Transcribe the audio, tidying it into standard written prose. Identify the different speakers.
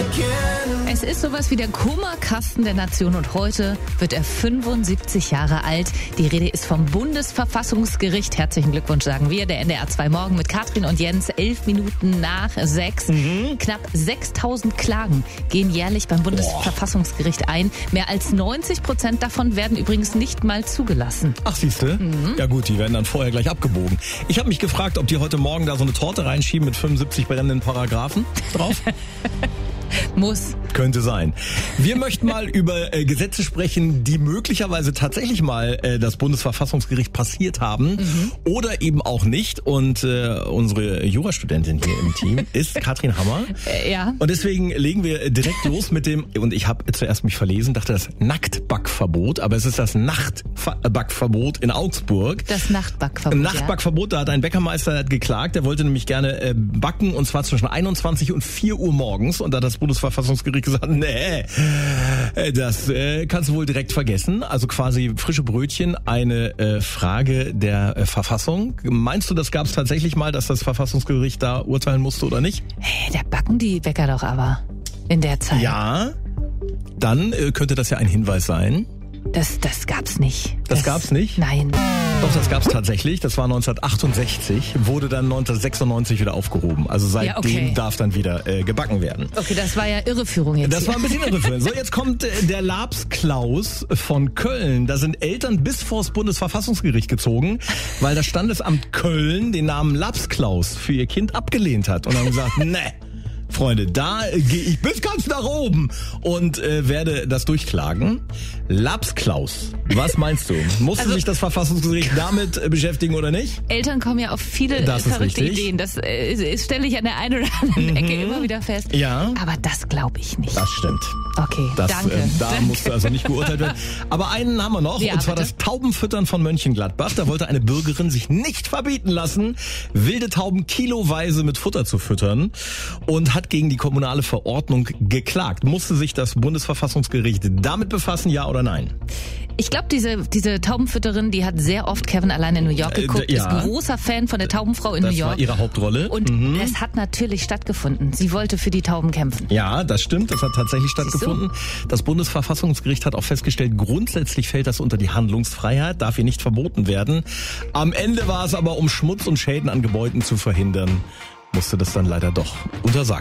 Speaker 1: Es ist sowas wie der Kummerkasten der Nation und heute wird er 75 Jahre alt. Die Rede ist vom Bundesverfassungsgericht. Herzlichen Glückwunsch, sagen wir. Der NDR 2 Morgen mit Katrin und Jens, 11 Minuten nach 6. Knapp 6.000 Klagen gehen jährlich beim Bundesverfassungsgericht ein. Mehr als 90% davon werden übrigens nicht mal zugelassen.
Speaker 2: Ach, siehste? Ja gut, die werden dann vorher gleich abgebogen. Ich habe mich gefragt, ob die heute Morgen da so eine Torte reinschieben mit 75 brennenden Paragraphen drauf.
Speaker 1: Muss.
Speaker 2: Könnte sein. Wir möchten mal über Gesetze sprechen, die möglicherweise tatsächlich mal das Bundesverfassungsgericht passiert haben oder eben auch nicht. Und unsere Jurastudentin hier im Team ist Katrin Hammer.
Speaker 1: Ja.
Speaker 2: Und deswegen legen wir direkt los mit dem, und ich habe zuerst mich verlesen, dachte das Nacktbackverbot, aber es ist das Nachtbackverbot in Augsburg.
Speaker 1: Das Nachtbackverbot,
Speaker 2: Nachtbackverbot, da hat ein Bäckermeister geklagt, der wollte nämlich gerne backen, und zwar zwischen 21 und 4 Uhr morgens, und da hat das Bundesverfassungsgericht gesagt, nee, das kannst du wohl direkt vergessen. Also quasi frische Brötchen, eine Frage der Verfassung. Meinst du, das gab es tatsächlich mal, dass das Verfassungsgericht da urteilen musste oder nicht?
Speaker 1: Hey, da backen die Bäcker doch aber in der Zeit.
Speaker 2: Ja, dann könnte das ja ein Hinweis sein.
Speaker 1: Das gab's nicht.
Speaker 2: Das gab's nicht?
Speaker 1: Nein.
Speaker 2: Doch, das gab's tatsächlich. Das war 1968, wurde dann 1996 wieder aufgehoben. Also seitdem darf dann wieder gebacken werden.
Speaker 1: Okay, das war ja Irreführung jetzt.
Speaker 2: Das war ein bisschen Irreführung. So, jetzt kommt der Lapsklaus von Köln. Da sind Eltern bis vors Bundesverfassungsgericht gezogen, weil das Standesamt Köln den Namen Lapsklaus für ihr Kind abgelehnt hat und haben gesagt, nee. Freunde, da gehe ich bis ganz nach oben und werde das durchklagen. Lapsklaus, was meinst du? Musste sich das Verfassungsgericht damit beschäftigen oder nicht?
Speaker 1: Eltern kommen ja auf viele verrückte Ideen. Das stelle ich an der einen oder anderen Ecke immer wieder fest.
Speaker 2: Ja.
Speaker 1: Aber das glaube ich nicht.
Speaker 2: Das stimmt.
Speaker 1: Okay, danke.
Speaker 2: Da musste also nicht geurteilt werden. Aber einen haben wir noch, und zwar das Taubenfüttern von Mönchengladbach. Da wollte eine Bürgerin sich nicht verbieten lassen, wilde Tauben kiloweise mit Futter zu füttern, und hat gegen die kommunale Verordnung geklagt. Musste sich das Bundesverfassungsgericht damit befassen, ja oder nein?
Speaker 1: Ich glaube, diese Taubenfütterin, die hat sehr oft Kevin allein in New York geguckt, ist ein großer Fan von der Taubenfrau in New York.
Speaker 2: Das war ihre Hauptrolle.
Speaker 1: Und es hat natürlich stattgefunden. Sie wollte für die Tauben kämpfen.
Speaker 2: Ja, das stimmt, das hat tatsächlich stattgefunden. Das Bundesverfassungsgericht hat auch festgestellt, grundsätzlich fällt das unter die Handlungsfreiheit, darf ihr nicht verboten werden. Am Ende war es aber, um Schmutz und Schäden an Gebäuden zu verhindern, musste das dann leider doch untersagt